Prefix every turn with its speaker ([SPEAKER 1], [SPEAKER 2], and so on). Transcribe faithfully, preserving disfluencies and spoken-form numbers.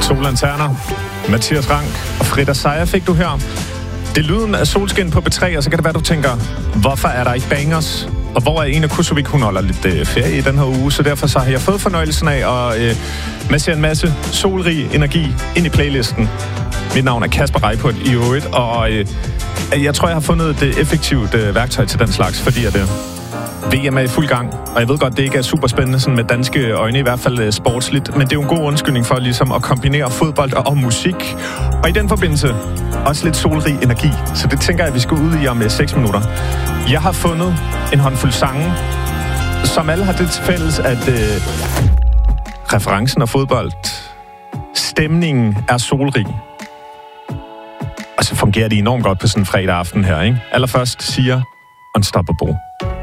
[SPEAKER 1] Solanterner, Mathias Rank og Frida Seier fik du her. Det er lyden af solskin på B tre, og så kan det være, du tænker, hvorfor er der ikke bangers? Og hvor er Ina Kusovik? Hun holder lidt øh, ferie i den her uge, så derfor så har jeg fået fornøjelsen af at øh, masse en masse solrig energi ind i playlisten. Mit navn er Kasper Reippurt i øvrigt, og øh, jeg tror, jeg har fundet et effektivt øh, værktøj til den slags, fordi at, øh, V M er i fuld gang, og jeg ved godt, det ikke er super spændende sådan med danske øjne, i hvert fald øh, sportsligt, men det er jo en god undskyldning for ligesom at kombinere fodbold og, og musik. Og i den forbindelse også lidt solrig energi, så det tænker jeg, at vi skal ud i om øh, seks minutter. Jeg har fundet en håndfuld sange, som alle har det til fælles, at øh, referencen af fodbold, stemningen er solrig. Og så fungerer det enormt godt på sådan en fredag aften her, ikke? Allerførst siger Unstoppable.